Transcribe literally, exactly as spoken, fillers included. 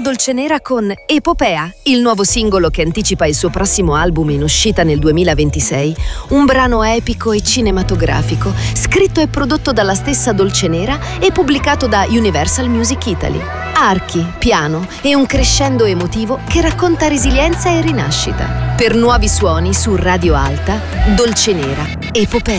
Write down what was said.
Dolcenera con Epopea, il nuovo singolo che anticipa il suo prossimo album in uscita nel duemilaventisei, un brano epico e cinematografico, scritto e prodotto dalla stessa Dolcenera e pubblicato da Universal Music Italy. Archi, piano e un crescendo emotivo che racconta resilienza e rinascita. Per nuovi suoni su Radio Alta, Dolcenera, Epopea.